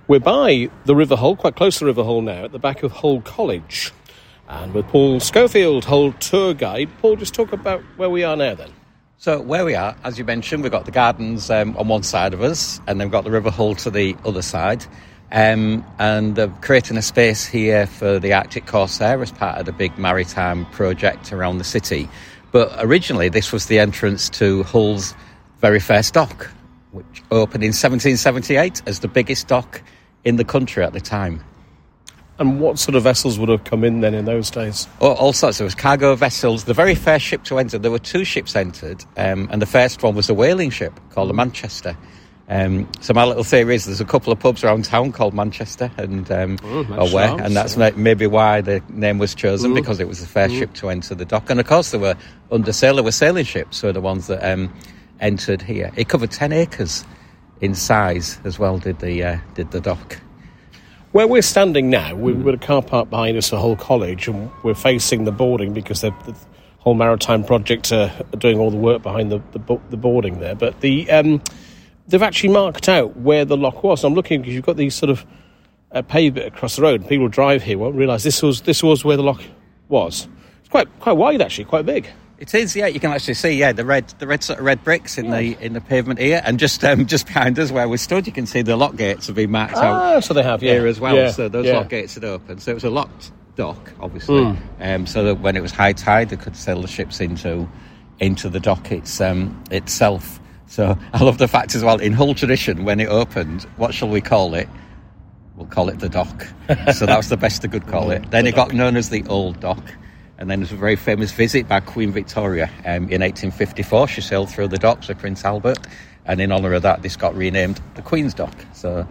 We're by the River Hull, quite close to the River Hull now, at the back of Hull College. And with Paul Schofield, Hull tour guide. Paul, just talk about where we are now then. So where we are, as you mentioned, we've got the gardens on one side of us, and then we've got the River Hull to the other side. And they're creating a space here for the Arctic Corsair as part of the big maritime project around the city. But originally this was the entrance to Hull's very first dock, which opened in 1778 as the biggest dock in the country at the time. And what sort of vessels would have come in then in those days? All sorts. There was cargo vessels. The very first ship to enter, there were two ships entered, and the first one was a whaling ship called the Manchester. So my little theory is there's a couple of pubs around town called Manchester, and that's maybe why the name was chosen, because it was the first ship to enter the dock. And of course there were sailing ships, so the ones that entered here. It covered 10 acres in size as well, did the dock. Where we're standing now, we've got a car park behind us for Hull College, and we're facing the boarding because the whole maritime project are doing all the work behind the boarding there. But they've actually marked out where the lock was. I'm looking because you've got these sort of paved bit across the road, and people who drive here won't realise this was where the lock was. It's quite wide actually, quite big. It is, yeah. You can actually see, the red sort of red bricks in the pavement here, and just behind us where we stood, you can see the lock gates have been marked out. So they have, here as well. Yeah. So those lock gates had opened. So it was a locked dock, obviously. So that when it was high tide, they could sail the ships into the dock itself. So I love the fact as well, in Hull tradition, when it opened, what shall we call it? We'll call it the dock. So that was the best they could call it. Then it got known as the Old Dock. And then there was a very famous visit by Queen Victoria in 1854. She sailed through the docks with Prince Albert, and in honour of that, this got renamed the Queen's Dock. So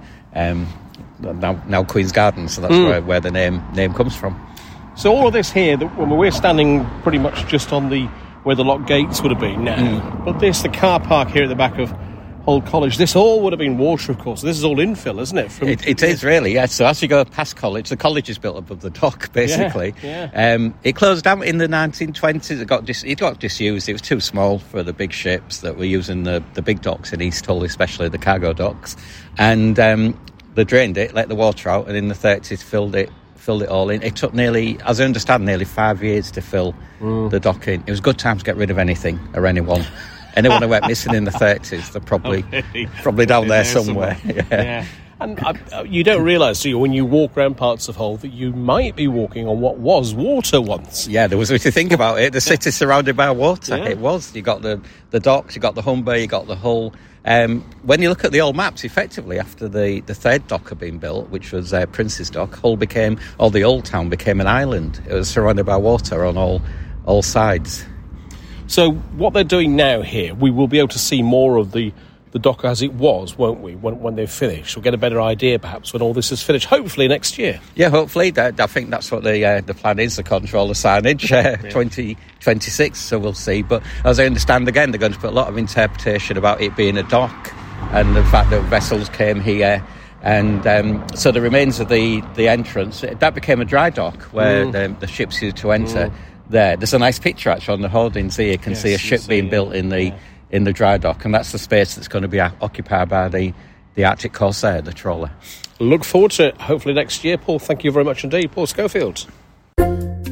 now Queen's Garden. So that's where the name comes from. So all of this here, we're standing pretty much just on where the lock gates would have been now. But the car park here at the back of Hull College, this all would have been water, of course. This is all infill, isn't it? It is really, yeah. So as you go past college, the college is built above the dock, basically. Yeah. It closed down in the 1920s. It got disused. It was too small for the big ships that were using the big docks in East Hull, especially the cargo docks. And they drained it, let the water out, and in the 30s filled it all in. It took nearly 5 years to fill the dock in. It was a good time to get rid of anything or anyone. Anyone who went missing in the 30s, they're probably down there somewhere. Yeah. And you don't realise, do you, when you walk around parts of Hull, that you might be walking on what was water once. Yeah, there was, if you think about it, the city's surrounded by water. Yeah. It was. You got the docks, you got the Humber, you got the Hull. When you look at the old maps, effectively, after the third dock had been built, which was Prince's Dock, the old town became an island. It was surrounded by water on all sides. So what they're doing now here, we will be able to see more of the dock as it was, won't we, when they've finished? We'll get a better idea, perhaps, when all this is finished, hopefully next year. Yeah, hopefully. I think that's what the plan is, the control of signage, 2026, so we'll see. But as I understand, again, they're going to put a lot of interpretation about it being a dock and the fact that vessels came here. And so the remains of the entrance, that became a dry dock where the ships used to enter. There's a nice picture actually on the hoardings here. You can see a ship being built in the dry dock, and that's the space that's going to be occupied by the Arctic Corsair, the trawler. Look forward to it, hopefully next year. Paul, thank you very much indeed. Paul Schofield.